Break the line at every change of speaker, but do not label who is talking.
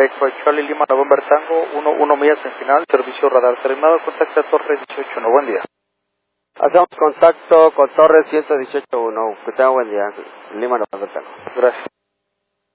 Eco Charlie Lima November Tango, 1 millas en final, servicio radar terminado, contacta Torre 18-1, buen día.
Hacemos contacto con Torre 118-1, que tenga buen día, Lima November Tango.
Gracias.